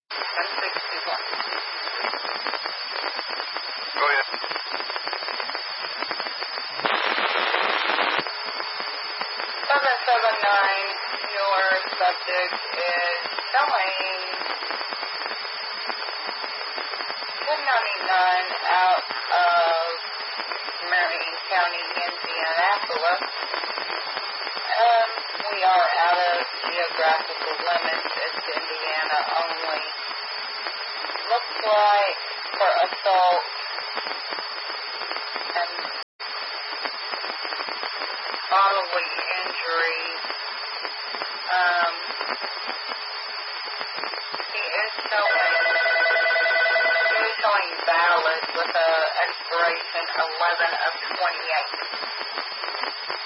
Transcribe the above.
1061. Go ahead. 779, your subject is showing 1099 out of Marion County, Indianapolis. We are out of geographical limits. It's Indiana only. Looks like for assault and bodily injury, he is showing valid with a expiration 11 of 28.